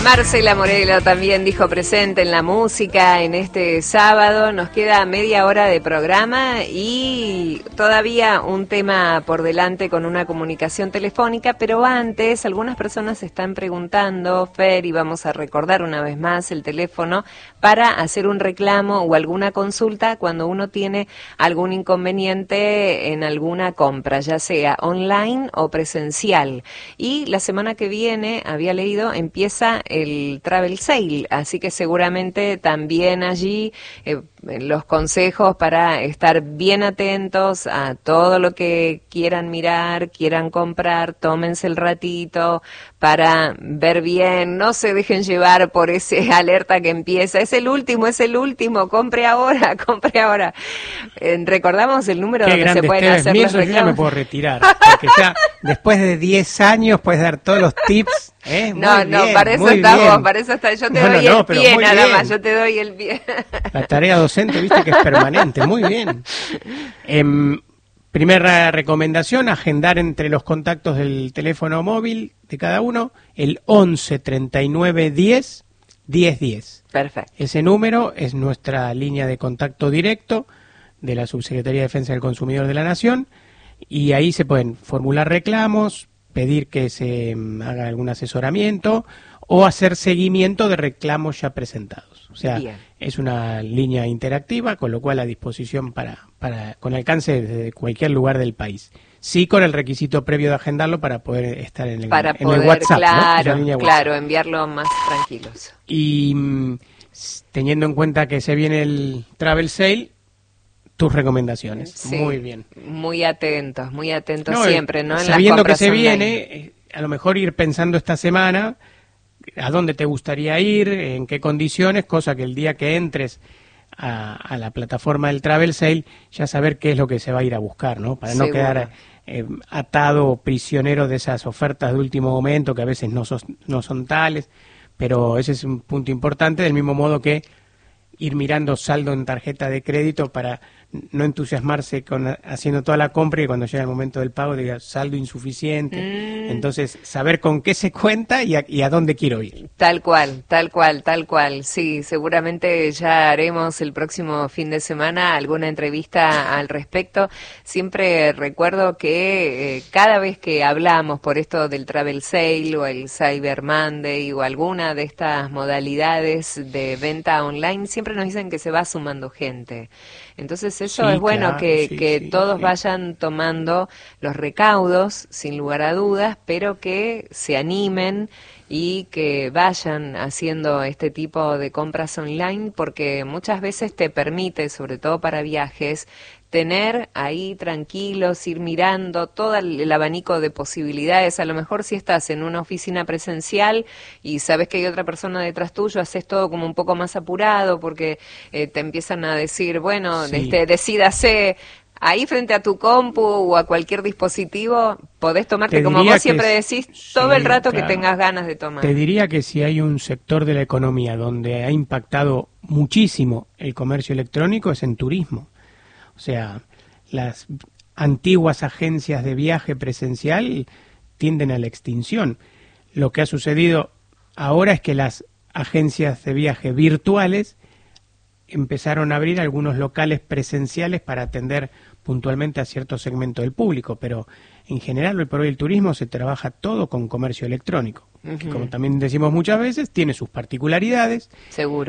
Marcela Morelo también dijo presente en la música en este sábado. Nos queda media hora de programa y todavía un tema por delante con una comunicación telefónica, pero antes algunas personas están preguntando, Fer, y vamos a recordar una vez más el teléfono para hacer un reclamo o alguna consulta cuando uno tiene algún inconveniente en alguna compra, ya sea online o presencial. Y la semana que viene, había leído, empieza el Travel Sale, así que seguramente también allí los consejos para estar bien atentos a todo lo que quieran mirar, quieran comprar, tómense el ratito para ver bien, no se dejen llevar por ese alerta que empieza, es el último, compre ahora, compre ahora. Recordamos el número donde se pueden hacer los reclamos. Yo ya me puedo retirar, porque ya después de 10 años puedes dar todos los tips. No, para eso estamos, para eso está. Yo te doy el pie nada más, yo te doy el pie. La tarea docente, viste que es permanente, muy bien. Primera recomendación, agendar entre los contactos del teléfono móvil de cada uno el 11 39 10 10 10. Perfecto. Ese número es nuestra línea de contacto directo de la Subsecretaría de Defensa del Consumidor de la Nación y ahí se pueden formular reclamos, pedir que se haga algún asesoramiento o hacer seguimiento de reclamos ya presentados. O sea, bien, es una línea interactiva, con lo cual a disposición con alcance desde cualquier lugar del país. Sí, con el requisito previo de agendarlo para poder estar en el WhatsApp. Claro, ¿no? Claro, enviarlo más tranquilos. Y teniendo en cuenta que se viene el Travel Sale, tus recomendaciones. Sí, muy bien. Muy atentos siempre, ¿no? En sabiendo las que se online viene, a lo mejor ir pensando esta semana a dónde te gustaría ir, en qué condiciones, cosa que el día que entres a la plataforma del Travel Sale, ya saber qué es lo que se va a ir a buscar, ¿no? Para no quedar atado o prisionero de esas ofertas de último momento que a veces no son tales, pero ese es un punto importante, del mismo modo que ir mirando saldo en tarjeta de crédito para no entusiasmarse haciendo toda la compra y cuando llega el momento del pago diga saldo insuficiente. Entonces, saber con qué se cuenta y a dónde quiero ir. Tal cual. Sí, seguramente ya haremos el próximo fin de semana alguna entrevista al respecto. Siempre recuerdo que cada vez que hablamos por esto del Travel Sale o el Cyber Monday o alguna de estas modalidades de venta online, siempre nos dicen que se va sumando gente. Entonces eso es bueno, claro, que todos vayan tomando los recaudos, sin lugar a dudas, pero que se animen y que vayan haciendo este tipo de compras online, porque muchas veces te permite, sobre todo para viajes, tener ahí tranquilos, ir mirando todo el abanico de posibilidades. A lo mejor si estás en una oficina presencial y sabes que hay otra persona detrás tuyo, haces todo como un poco más apurado porque te empiezan a decir, bueno, decídase. Ahí frente a tu compu o a cualquier dispositivo podés tomarte, como vos siempre decís, todo el rato que tengas ganas de tomar. Te diría que si hay un sector de la economía donde ha impactado muchísimo el comercio electrónico es en turismo. O sea, las antiguas agencias de viaje presencial tienden a la extinción. Lo que ha sucedido ahora es que las agencias de viaje virtuales empezaron a abrir algunos locales presenciales para atender puntualmente a cierto segmento del público, pero en general hoy por hoy el turismo se trabaja todo con comercio electrónico, que como también decimos muchas veces, tiene sus particularidades. Seguro.